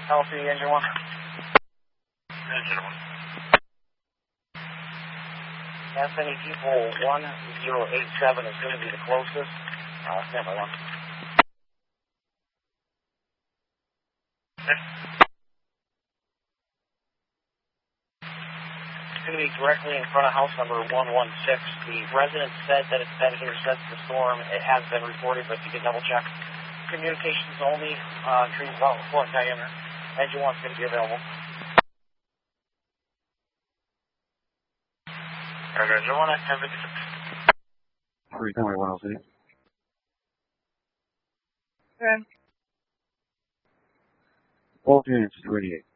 Healthy, engine 1. Engine 1. Anthony Depot 1087 is going to be the closest. Stand by 1. Okay. It's going to be directly in front of house number 116. The resident said that it's been here since the storm. It has been reported, but you can double check. Communications only, trees about 4 diameter. Engine 1 is going to be available. Engine 1 at 1056. 3.106. Okay. Both units 38.